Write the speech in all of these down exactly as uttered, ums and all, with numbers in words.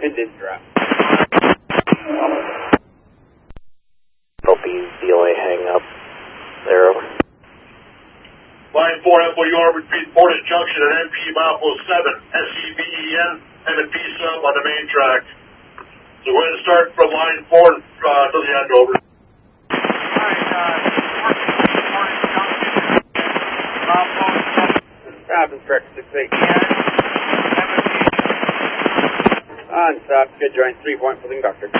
It did drop. L B D L A hang up. There. Line four, F O U R, repeat, Portage Junction at N P mile oh seven, S E V E N, and a P sub on the main track. So we're going to start from line four uh, to the end, over. Robin, correct, six eight. On stop, good joint, three point for the conductor.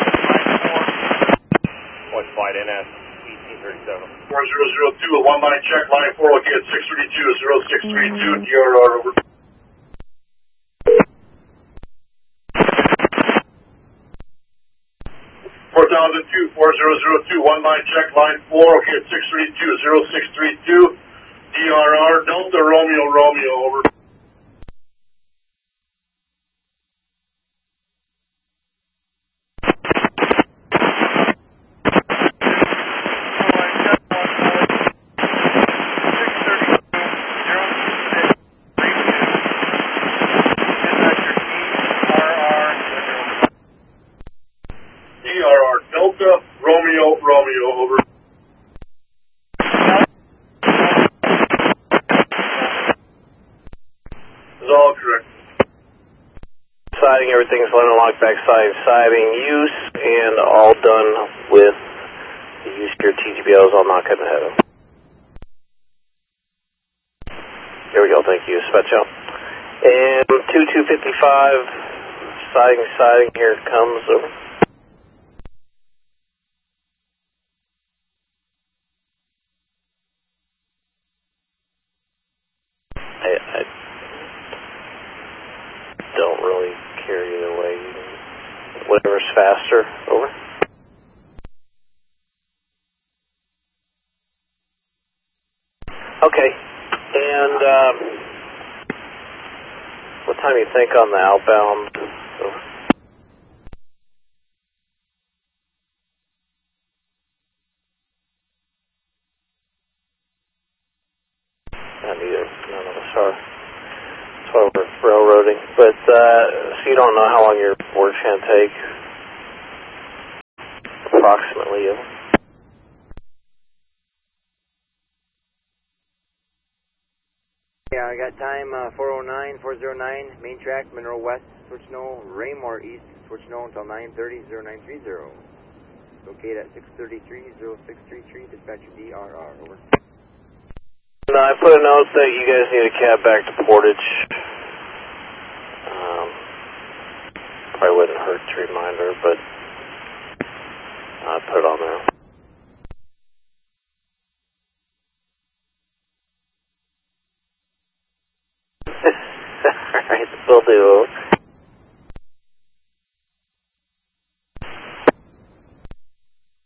One flight N S, eighteen thirty-seven. four zero zero two, a one line check, line four, okay, at six thirty-two, zero six three two, D R R, over. four thousand two, four zero zero two, one line check, line four, okay, at six thirty-two, zero six three two, D R R, Delta Romeo, Romeo, over. Delta Romeo, Romeo, over. Is all correct. Siding, everything's line and lock back siding, siding use, and all done with the use of your T G B Os. I'll knock it ahead of. There we go, thank you, Spetcho. And two two fifty-five, siding, siding, here it comes, over. I, I don't really care either way. Whatever's faster, over. Okay, and um, what time do you think on the outbound? Over. Not either, none of us are. That's why we're railroading. But, uh, so you don't know how long your board's going to take? Approximately, yeah. Yeah, I got time, uh, four oh nine, four oh nine, main track, Monroe West, switch no, Raymore East, switch no until nine thirty, oh nine three oh. Located at six thirty-three, oh six three three, dispatcher D R R, over. No, I put a note that you guys need a cab back to Portage. Um, probably wouldn't hurt to remind her, but I put it on there. Alright, will do.